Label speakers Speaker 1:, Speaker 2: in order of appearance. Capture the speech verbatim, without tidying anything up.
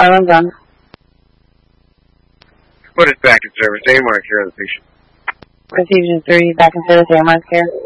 Speaker 1: Island done.
Speaker 2: What is back in service? A M R care of the patient.
Speaker 1: Procedure three, back in service, A M R care.